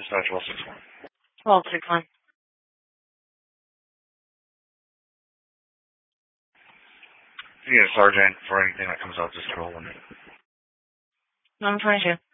Dispatch 1261. 1261. If you need a sergeant for anything that comes up, just call them. 1122.